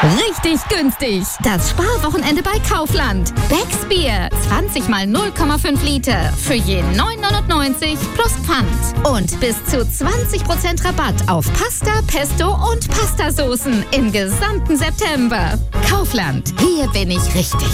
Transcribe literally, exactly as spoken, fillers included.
Richtig günstig. Das Sparwochenende bei Kaufland. Becks Bier. zwanzig mal null Komma fünf Liter. Für je neun neunundneunzig plus Pfand. Und bis zu zwanzig Prozent Rabatt auf Pasta, Pesto und Pastasoßen im gesamten September. Kaufland. Hier bin ich richtig.